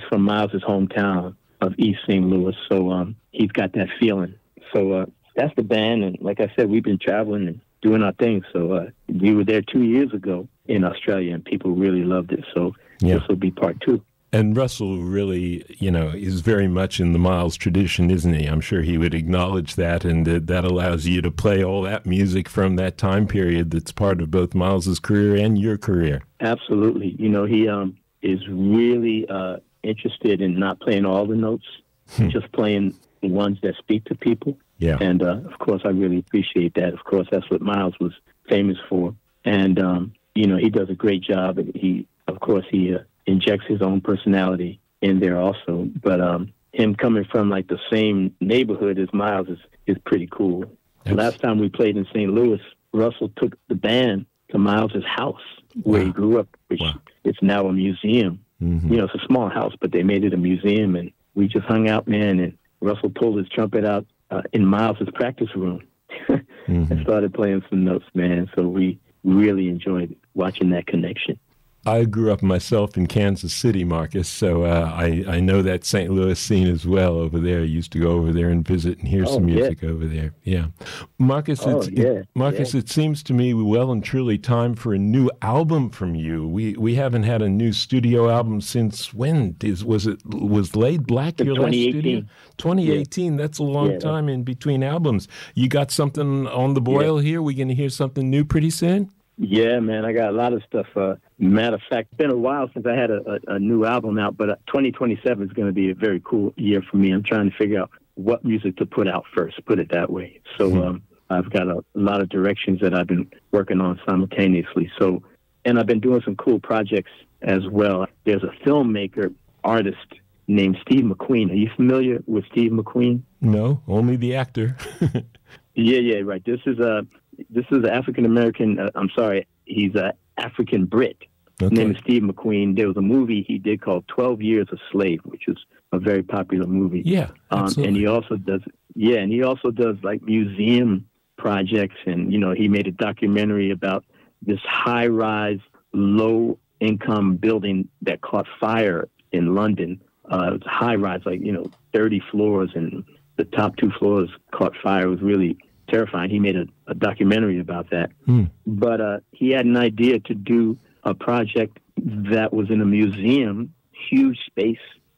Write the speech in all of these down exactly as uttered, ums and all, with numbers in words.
from Miles's hometown of East Saint Louis. So um, he's got that feeling. So uh, that's the band. And like I said, we've been traveling and doing our thing. So uh, we were there two years ago in Australia, and people really loved it. So yeah. This will be part two. And Russell really, you know, is very much in the Miles tradition, isn't he? I'm sure he would acknowledge that, and that, that allows you to play all that music from that time period that's part of both Miles's career and your career. Absolutely. You know, he um, is really uh, interested in not playing all the notes, hmm. just playing the ones that speak to people. Yeah. And, uh, of course, I really appreciate that. Of course, that's what Miles was famous for. And, um, you know, he does a great job. And he, of course, he... Uh, injects his own personality in there also. But um, him coming from like the same neighborhood as Miles is, is pretty cool. Yes. Last time we played in Saint Louis, Russell took the band to Miles's house where wow. he grew up, which wow. it's now a museum. Mm-hmm. You know, it's a small house, but they made it a museum. And we just hung out, man, and Russell pulled his trumpet out uh, in Miles's practice room mm-hmm. and started playing some notes, man. So we really enjoyed watching that connection. I grew up myself in Kansas City, Marcus, so uh, I, I know that Saint Louis scene as well over there. I used to go over there and visit and hear oh, some music yeah. over there. Yeah. Marcus, oh, it's, yeah. it, Marcus yeah. it seems to me well and truly time for a new album from you. We we haven't had a new studio album since when? Is, was it was Laid Black your last studio? twenty eighteen. Yeah. That's a long yeah. time in between albums. You got something on the boil yeah. here? We going to hear something new pretty soon? Yeah, man, I got a lot of stuff. Uh, matter of fact, it's been a while since I had a, a, a new album out, but uh, twenty twenty-seven is going to be a very cool year for me. I'm trying to figure out what music to put out first, put it that way. So mm-hmm. um, I've got a, a lot of directions that I've been working on simultaneously. So, and I've been doing some cool projects as well. There's a filmmaker, artist named Steve McQueen. Are you familiar with Steve McQueen? No, only the actor. yeah, yeah, right. This is a... This is an African-American, uh, I'm sorry, he's an African Brit. Okay. His name is Steve McQueen. There was a movie he did called twelve years a Slave, which is a very popular movie. Yeah, absolutely. Um, and he also does, yeah, and he also does like museum projects. And, you know, he made a documentary about this high-rise, low-income building that caught fire in London. Uh, it was high-rise, like, you know, thirty floors, and the top two floors caught fire. It was really terrifying. He made a, a documentary about that. Mm. But uh, he had an idea to do a project that was in a museum, huge space,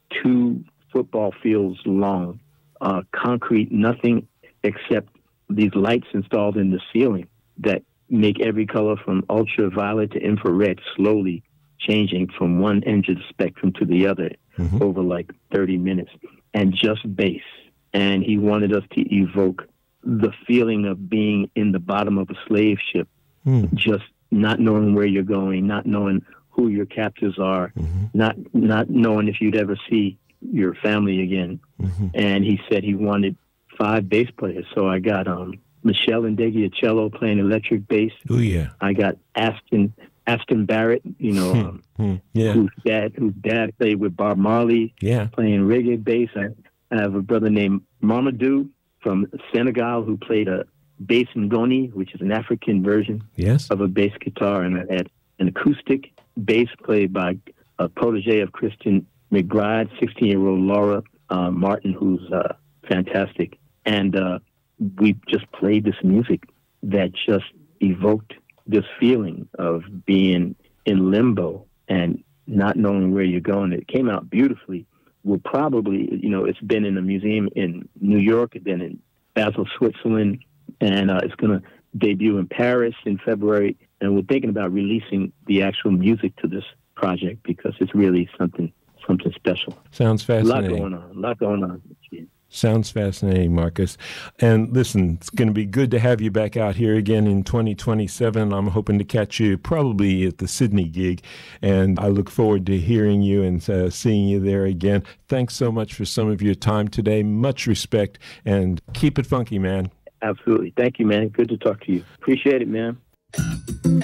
two football fields long, uh, concrete, nothing except these lights installed in the ceiling that make every color from ultraviolet to infrared slowly changing from one end of the spectrum to the other mm-hmm. over like thirty minutes, and just bass. And he wanted us to evoke the feeling of being in the bottom of a slave ship, mm. just not knowing where you're going, not knowing who your captors are, mm-hmm. not not knowing if you'd ever see your family again. Mm-hmm. And he said he wanted five bass players. So I got um, Michelle Ndegeocello playing electric bass. Oh, yeah. I got Aston Aston Barrett, you know, um, mm. yeah. whose dad whose dad played with Bob Marley, yeah. playing reggae bass. I, I have a brother named Mamadou from Senegal who played a bass ngoni, which is an African version yes. of a bass guitar, and I had an acoustic bass played by a protege of Christian McBride, sixteen-year-old Laura uh, Martin, who's uh, fantastic. And uh, we just played this music that just evoked this feeling of being in limbo and not knowing where you're going. It came out beautifully. Will probably, you know, it's been in a museum in New York, then in Basel, Switzerland, and uh, it's going to debut in Paris in February. And we're thinking about releasing the actual music to this project because it's really something something special. Sounds fascinating. A lot going on. A lot going on. Sounds fascinating, Marcus. And listen, it's going to be good to have you back out here again in twenty twenty-seven. I'm hoping to catch you probably at the Sydney gig, and I look forward to hearing you and uh, seeing you there again. Thanks so much for some of your time today. Much respect, and keep it funky, man. Absolutely. Thank you, man. Good to talk to you. Appreciate it, man.